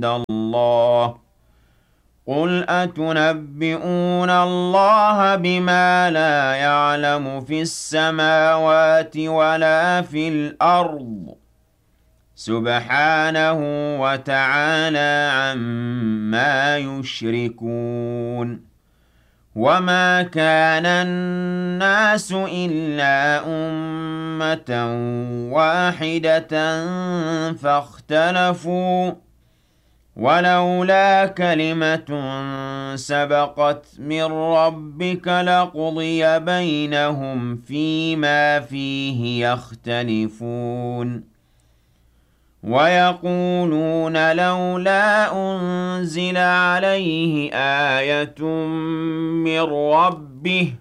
اللَّهِ قُلْ أَتُنَبِّئُونَ اللَّهَ بِمَا لَا يَعْلَمُ فِي السَّمَاوَاتِ وَلَا فِي الْأَرْضِ سُبْحَانَهُ وَتَعَالَىٰ عَمَّا يُشْرِكُونَ وَمَا كَانَ النَّاسُ إِلَّا أُمَّةً وَاحِدَةً فَاخْتَلَفُوا وَلَوْلَا كَلِمَةٌ سَبَقَتْ مِن رَّبِّكَ لَقُضِيَ بَيْنَهُمْ فِيمَا فِيهِ يَخْتَلِفُونَ وَيَقُولُونَ لَوْلَا أُنزِلَ عَلَيْهِ آيَةٌ مِّن رَّبِّهِ